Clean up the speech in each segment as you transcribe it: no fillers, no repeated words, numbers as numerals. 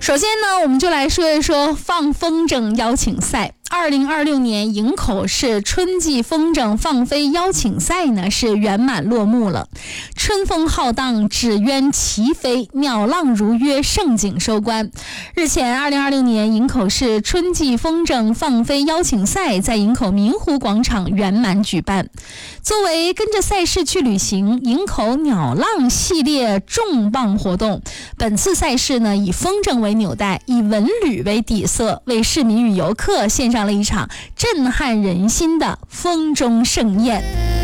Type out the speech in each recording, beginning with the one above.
首先呢，我们就来说一说放风筝邀请赛。2026年营口市春季风筝放飞邀请赛呢是圆满落幕了，春风浩荡，纸鸢齐飞，鸟浪如约，盛景收官。日前，2026年营口市春季风筝放飞邀请赛在营口明湖广场圆满举办。作为跟着赛事去旅行营口鸟浪系列重磅活动，本次赛事呢以风筝为纽带，以文旅为底色，为市民与游客献上了一场震撼人心的风中盛宴。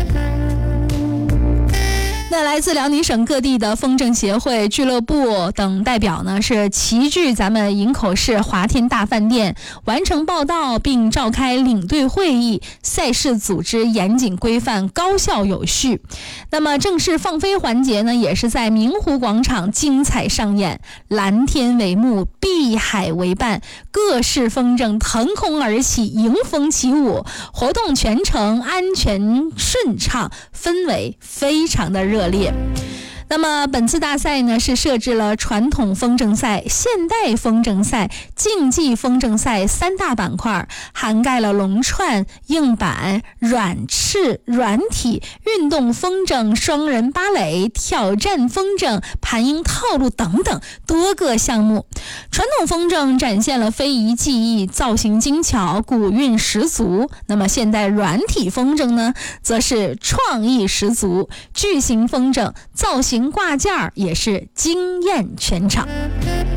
那来自辽宁省各地的风筝协会、俱乐部等代表呢，是齐聚咱们营口市华天大饭店，完成报到并召开领队会议，赛事组织严谨规范，高效有序。那么正式放飞环节呢，也是在明湖广场精彩上演，蓝天为幕，碧海为伴，各式风筝腾空而起，迎风起舞，活动全程安全顺畅，氛围非常的热烈。那么本次大赛呢是设置了传统风筝赛、现代风筝赛、竞技风筝赛3大板块，涵盖了龙串、硬板、软翅、软体、运动风筝、双人芭蕾、挑战风筝、盘鹰套路等等多个项目。传统风筝展现了非遗技艺，造型精巧，古韵十足。那么现代软体风筝呢则是创意十足，巨型风筝造型挂件也是惊艳全场。